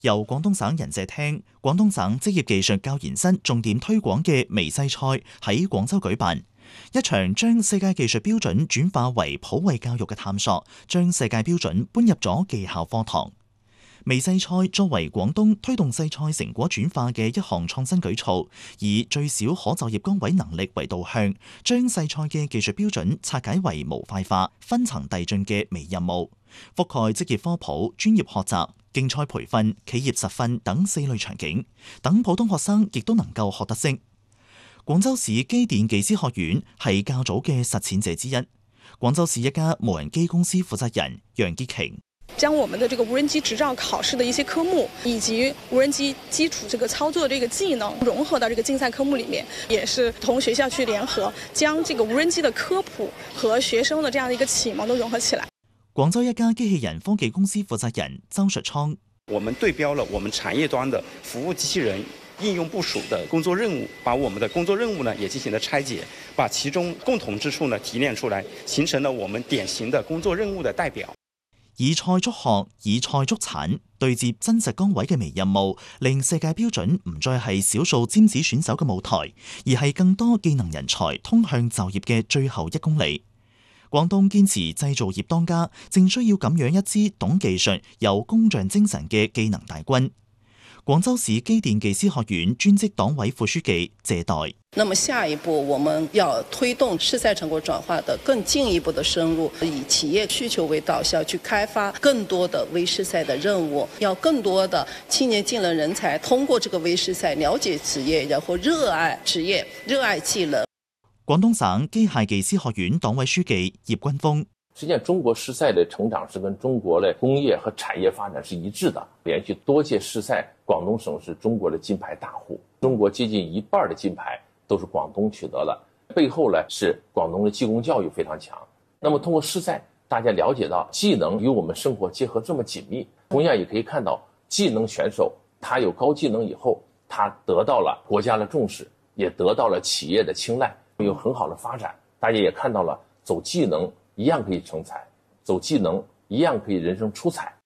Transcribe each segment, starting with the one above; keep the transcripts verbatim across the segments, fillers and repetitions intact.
由廣東省人社廳、廣東省職業技術教研室重點推廣嘅微細賽喺廣州舉辦，一場將世界技術標準轉化為普惠教育嘅探索，將世界標準搬入咗技校課堂。微細賽作為廣東推動細賽成果轉化嘅一項創新舉措，以最少可就業崗位能力為導向，將細賽嘅技術標準拆解為模塊化、分層遞進嘅微任務，覆蓋職業科普、專業學習、競賽培訓、企業實訓等四類場景，等普通學生亦都能夠學得識。廣州市機電技師學院係較早嘅實踐者之一。廣州市一家無人機公司負責人楊潔瓊， 將我們的這個無人機執照考試的一些科目，以及無人機基礎這個操作的這個技能融合到這個競賽科目裡面，也是同學校去聯合，將這個無人機的科普和學生的這樣的一個啟蒙都融合起來。 廣州一家機器人科技公司負責人周述倉， 我們對標了我們產業端的服務機器人應用部署的工作任務，把我們的工作任務呢也進行了拆解，把其中共同之處呢提煉出來，形成了我們典型的工作任務的代表。 以菜捉學，以菜捉產，對接真實崗位嘅微任務，令世界標準唔再係少數尖子選手嘅舞台，而係更多技能人才通向就業嘅最後一公里。廣東堅持製造業當家，正需要咁樣一支懂技術、有工匠精神嘅技能大軍。廣州市機電技師學院專職黨委副書記謝代。 那麼下一步我們要推動試賽成果轉化的更進一步的深入，以企業需求為導向去開發更多的微試賽的任務，要更多的青年技能人才通過這個微試賽了解職業，然後熱愛職業、熱愛技能。 廣東省機械技師學院黨委書記葉軍峰。 實際上中國試賽的成長是跟中國的工業和產業發展是一致的，連續多屆試賽，廣東省是中國的金牌大戶，中國接近一半的金牌都是廣東取得了，背後呢是廣東的技工教育非常強。那麼通過試賽，大家了解到技能與我們生活結合這麼緊密，同樣也可以看到技能選手他有高技能以後，他得到了國家的重視，也得到了企業的青睞，有很好的發展。大家也看到了走技能一樣可以成才，走技能一樣可以人生出彩。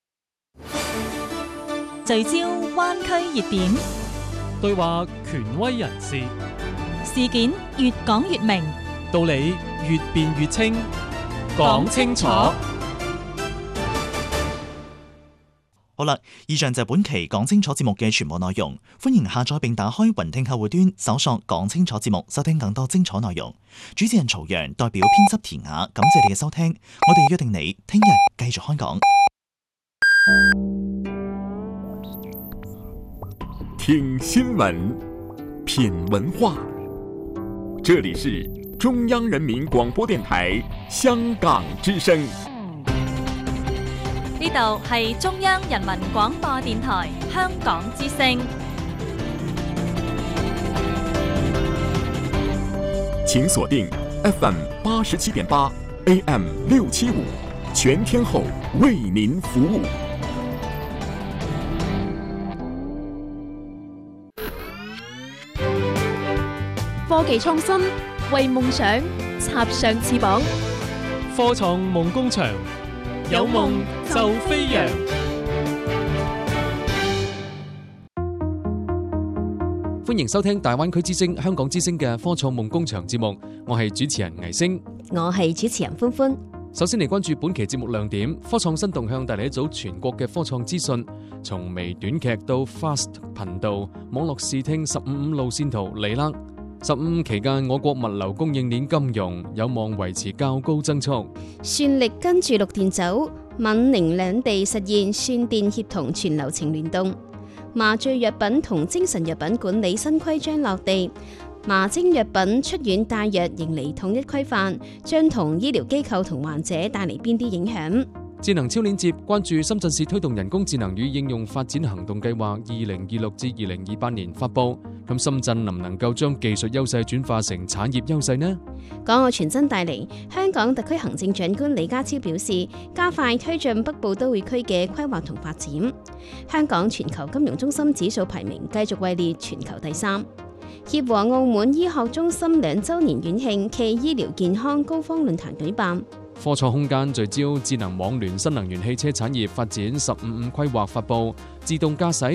聚焦灣區熱點， 對話權威人士， 事件越講越明， 道理越辯越清，講清楚。 好啦，以上就係本期講清楚節目嘅全部內容。歡迎下載並打開雲聽客戶端，搜索講清楚節目，收聽更多精彩內容。主持人曹陽代表編輯田雅，感謝你嘅收聽。我哋約定你聽日繼續開講。 聽新聞，品文化，這裡是中央人民廣播電台香港之聲。 呢度係中央人民廣播電台香港之聲。 請鎖定 F M 八十七點八 A M 六七五，全天候為您服務。 科技創新，為夢想插上翅膀。 科創夢工場，有夢就飛揚。歡迎收聽大灣區之聲、香港之聲嘅科創夢工場節目，我係主持人倪星， 我係主持人歡歡。 首先嚟關注本期節目亮點，科創新動向帶嚟一組全國嘅科創資訊，從微短劇到 Fast 頻道、網絡視聽十五五路線圖嚟啦。十五期間，我國物流供應鏈金融有望維持較高增速。 算力跟住綠電走，閩寧兩地實現算電協同全流程聯動。麻醉藥品同精神藥品管理新規章落地，麻精藥品出院帶藥迎嚟統一規範，將同醫療機構同患者帶嚟邊啲影響？ 智能超鏈接關注深圳市推動人工智能與應用發展行動計劃二零二六至二零二八年發佈，咁深圳能唔能夠將技術優勢轉化成產業優勢呢？ 港澳傳真帶嚟，香港特區行政長官李家超表示，加快推進北部都會區嘅規劃同發展。香港全球金融中心指數排名繼續位列全球第三。協和澳門醫學中心兩週年院慶暨醫療健康高峰論壇舉辦。 科創空間聚焦智能網聯新能源汽車產業發展十五五規劃發布，自動駕駛